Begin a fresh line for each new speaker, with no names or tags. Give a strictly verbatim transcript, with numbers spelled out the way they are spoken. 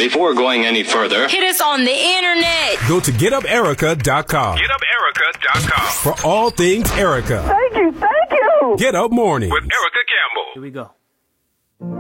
Before going any further,
hit us on the internet.
Go to get up erica dot com.
get up erica dot com.
For all things Erica.
Thank you, thank you.
Get Up Mornings.
With Erica Campbell.
Here we go.